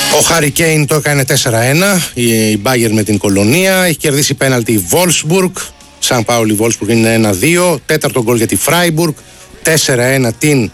Ο Χάρι Κέιν το έκανε 4-1, η Μπάγερ με την Κολονία, έχει κερδίσει πέναλτι η Βόλσμπουργκ, Σαν Πάολη Βόλσμπουργκ είναι 1-2, τέταρτο γκολ για τη Φράιμπουργκ, 4-1 την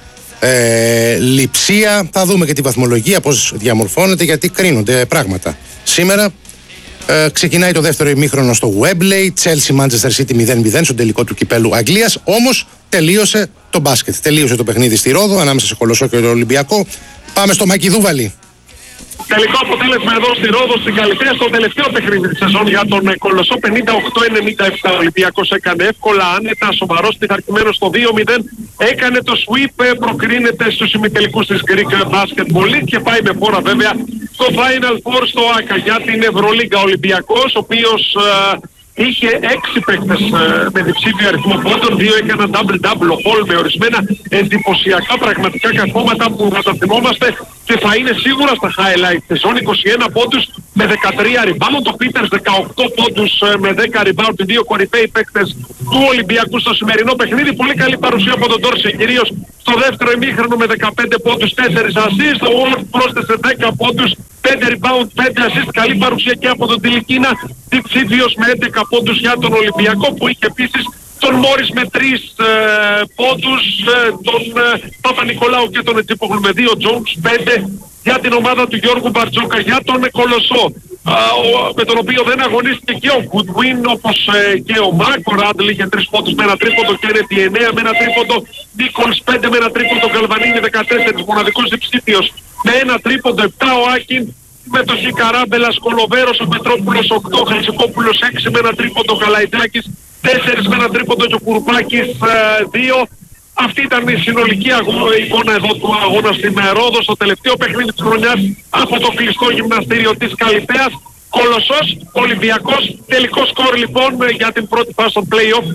Λειψία. Θα δούμε και τη βαθμολογία πώς διαμορφώνεται, γιατί κρίνονται πράγματα. Σήμερα ξεκινάει το δεύτερο ημίχρονο στο Wembley, Chelsea Manchester City 0-0 στο τελικό του κυπέλου Αγγλίας. Όμως τελείωσε το μπάσκετ, τελείωσε το παιχνίδι στη Ρόδο ανάμεσα σε Κολοσσό και το Ολυμπιακό. Πάμε στο Μακηδούβαλι. Τελικό αποτέλεσμα εδώ στη Ρόδο, στην Καλυθέα, στο τελευταίο παιχνίδι της σεζόν για τον Κολοσσό. 58-97. Ο Ολυμπιακός έκανε εύκολα, άνετα, σοβαρός, πειθαρχημένος στο 2-0. Έκανε το sweep, προκρίνεται στους ημιτελικούς της Greek Basketball League και πάει με φόρα βέβαια στο Final Four στο ΆΚΑ για την Ευρωλίγκα. Ο Ολυμπιακός, ο οποίος είχε 6 παίκτες με διψήφιο αριθμό πόντων, 2 έκαναν double-double, ο Πολ με ορισμένα εντυπωσιακά πραγματικά καθόματα που θα τα θυμόμαστε και θα είναι σίγουρα στα highlight της ζώνη. 21 πόντους με 13 rebound, ο Πίτερς 18 πόντους με 10 rebound, οι δύο κορυφαίοι παίκτες του Ολυμπιακού στο σημερινό παιχνίδι. Πολύ καλή παρουσία από τον Ντόρση, κυρίως στο δεύτερο ημίχρονο με 15 πόντους, 4 assist, ο Ward πρόσθεσε 10 πόντους, 5 rebound, 5 assist, καλή παρουσία και από τον Τιλικίνα, διψήφιος με 11 πόντους για τον Ολυμπιακό, που είχε επίσης τον Μόρις με 3 πόντους, τον Παπα-Νικολάου και τον Ετζίπογλου με 2, Jones 5 για την ομάδα του Γιώργου Μπαρτζόκα. Για τον Κολοσσό, με τον οποίο δεν αγωνίστηκε και ο Goodwin όπως και ο Μάρκο. Ράντλ είχε 3 πόντους με ένα τρίποντο, Κένετι 9 με ένα τρίποντο, Νίκολς 5 με ένα τρίποντο, Γκαλβανίνη 14, μοναδικός διψήφιος με ένα τρίποντο, 7 ο Άκιν, συμμετοχή Καράμπελας, Κολοβέρος, ο Πετρόπουλος 8, Χρυσικόπουλος 6 με ένα τρίποντο, Καλαϊτζάκης 4 με ένα τρίποντο και ο Κουρπάκης 2. Αυτή ήταν η συνολική εικόνα εδώ του αγώνα στην Ρόδο, στο τελευταίο παιχνίδι της χρονιάς από το κλειστό γυμναστήριο της Καλυθέας. Κολοσσός, Ολυμπιακός, τελικό σκορ λοιπόν για την πρώτη φάση των play-off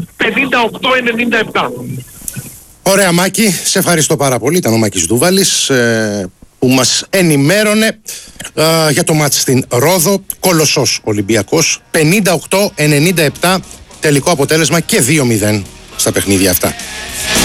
58-97. Ωραία Μάκη, σε ευχαριστώ πάρα πολύ. Ήταν ο Μάκης Δούβαλης που μας ενημέρωνε για το μάτς στην Ρόδο. Κολοσσός Ολυμπιακός 58-97, τελικό αποτέλεσμα και 2-0 στα παιχνίδια αυτά.